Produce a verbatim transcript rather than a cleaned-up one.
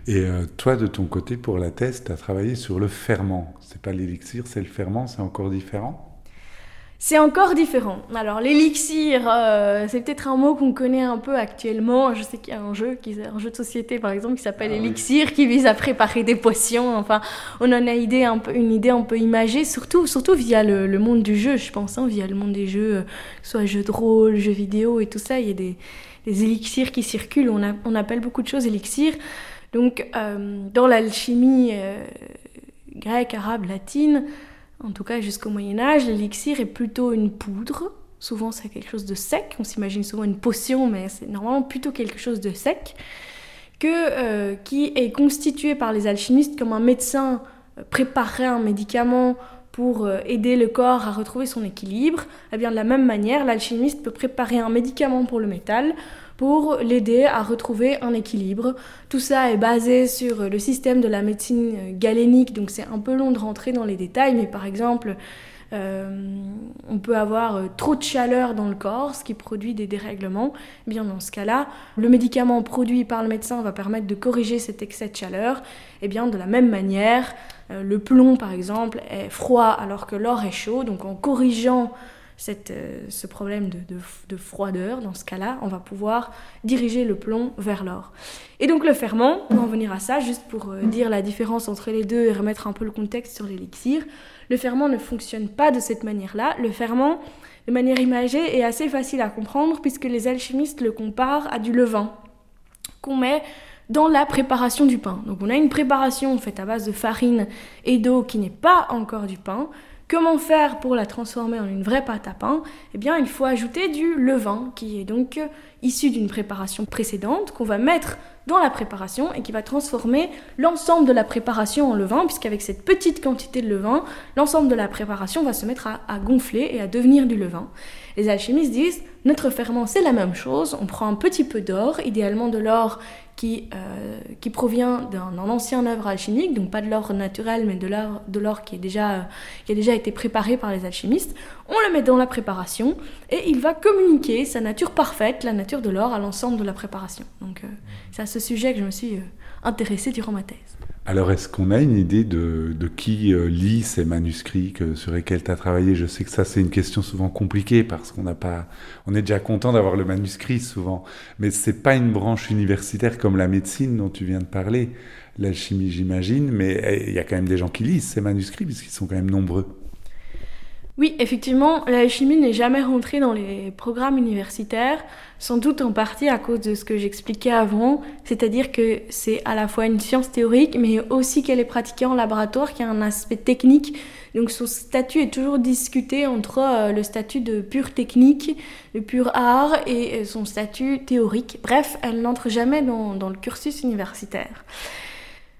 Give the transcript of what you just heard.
Et euh, toi, de ton côté, pour la thèse, tu as travaillé sur le ferment. C'est pas l'élixir, c'est le ferment, c'est encore différent? C'est encore différent. Alors l'élixir, euh, c'est peut-être un mot qu'on connaît un peu actuellement. Je sais qu'il y a un jeu, qui, un jeu de société par exemple, qui s'appelle Ah oui. Elixir, qui vise à préparer des potions. Enfin, on en a idée un peu, une idée un peu imagée, surtout, surtout via le, le monde du jeu, je pense, hein, via le monde des jeux, euh, que ce soit jeux de rôle, jeux vidéo et tout ça. Il y a des, des élixirs qui circulent. On, a, on appelle beaucoup de choses élixirs. Donc, euh, dans l'alchimie euh, grecque, arabe, latine, en tout cas jusqu'au Moyen-Âge, l'élixir est plutôt une poudre. Souvent, c'est quelque chose de sec. On s'imagine souvent une potion, mais c'est normalement plutôt quelque chose de sec, que, euh, qui est constitué par les alchimistes comme un médecin préparerait un médicament pour euh, aider le corps à retrouver son équilibre. Eh bien, de la même manière, l'alchimiste peut préparer un médicament pour le métal pour l'aider à retrouver un équilibre. Tout ça est basé sur le système de la médecine galénique, donc c'est un peu long de rentrer dans les détails, mais par exemple, euh, on peut avoir euh, trop de chaleur dans le corps, ce qui produit des dérèglements. Eh bien, dans ce cas-là, le médicament produit par le médecin va permettre de corriger cet excès de chaleur. Eh bien, de la même manière, euh, le plomb, par exemple, est froid alors que l'or est chaud, donc en corrigeant Cette, euh, ce problème de, de, de froideur, dans ce cas-là, on va pouvoir diriger le plomb vers l'or. Et donc le ferment, pour en venir à ça, juste pour euh, dire la différence entre les deux et remettre un peu le contexte sur l'élixir, le ferment ne fonctionne pas de cette manière-là. Le ferment, de manière imagée, est assez facile à comprendre puisque les alchimistes le comparent à du levain qu'on met dans la préparation du pain. Donc on a une préparation faite à base de farine et d'eau qui n'est pas encore du pain. Comment faire pour la transformer en une vraie pâte à pain? Eh bien, il faut ajouter du levain, qui est donc issu d'une préparation précédente, qu'on va mettre dans la préparation et qui va transformer l'ensemble de la préparation en levain, puisqu'avec cette petite quantité de levain, l'ensemble de la préparation va se mettre à, à gonfler et à devenir du levain. Les alchimistes disent, notre ferment, c'est la même chose, on prend un petit peu d'or, idéalement de l'or qui, euh, qui provient d'un, d'un ancien œuvre alchimique, donc pas de l'or naturel, mais de l'or, de l'or qui, est déjà, euh, qui a déjà été préparé par les alchimistes. On le met dans la préparation et il va communiquer sa nature parfaite, la nature de l'or, à l'ensemble de la préparation. Donc euh, c'est à ce sujet que je me suis euh, intéressée durant ma thèse. Alors, est-ce qu'on a une idée de, de qui euh, lit ces manuscrits que, sur lesquels tu as travaillé? Je sais que ça, c'est une question souvent compliquée parce qu'on n'a pas, on est déjà content d'avoir le manuscrit souvent, mais c'est pas une branche universitaire comme la médecine dont tu viens de parler, l'alchimie, j'imagine, mais il y a quand même des gens qui lisent ces manuscrits puisqu'ils sont quand même nombreux. Oui, effectivement, l'alchimie n'est jamais rentrée dans les programmes universitaires, sans doute en partie à cause de ce que j'expliquais avant, c'est-à-dire que c'est à la fois une science théorique, mais aussi qu'elle est pratiquée en laboratoire, qui a un aspect technique. Donc son statut est toujours discuté entre euh, le statut de pure technique, de pur art, et euh, son statut théorique. Bref, elle n'entre jamais dans, dans le cursus universitaire.